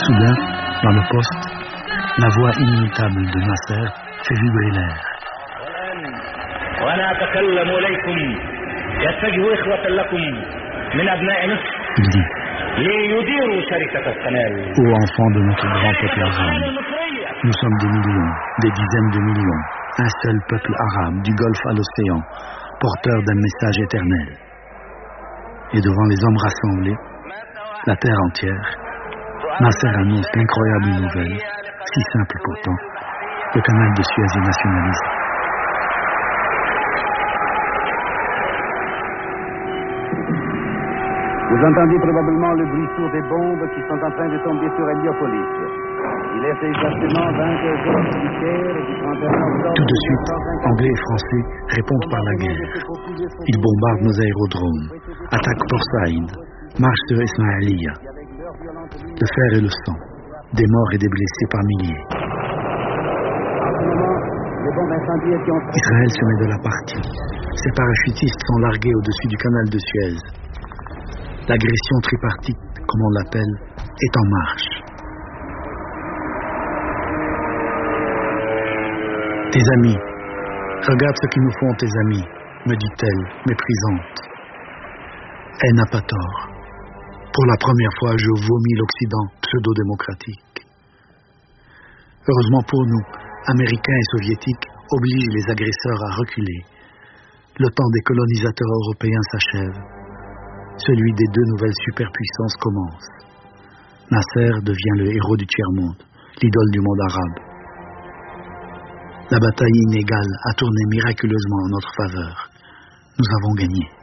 Soudain, dans le poste, la voix inimitable de Nasser fait vibrer l'air. Il dit: ô enfants de notre grand peuple arabe, nous sommes des millions, des dizaines de millions, un seul peuple arabe, du Golfe à l'océan, porteur d'un message éternel. Et devant les hommes rassemblés, la terre entière, Nasser annonce l'incroyable nouvelle, si simple pourtant: le canal de Suez est nationalisé. Vous entendez probablement le bruit sourd des bombes qui sont en train de tomber sur Héliopolis. Il est exactement 22h du Caire du 31 octobre. Tout de suite, Anglais et Français répondent par la guerre. Ils bombardent nos aérodromes, attaquent Port Saïd, marchent sur Ismaïlia. Le fer et le sang, des morts et des blessés par milliers. Israël se met de la partie. Ses parachutistes sont largués au-dessus du canal de Suez. L'agression tripartite, comme on l'appelle, est en marche. Tes amis, regarde ce qu'ils nous font, tes amis, me dit-elle, méprisante. Elle n'a pas tort. Pour la première fois, je vomis l'Occident pseudo-démocratique. Heureusement pour nous, Américains et Soviétiques obligent les agresseurs à reculer. Le temps des colonisateurs européens s'achève. Celui des deux nouvelles superpuissances commence. Nasser devient le héros du tiers-monde, l'idole du monde arabe. La bataille inégale a tourné miraculeusement en notre faveur. Nous avons gagné.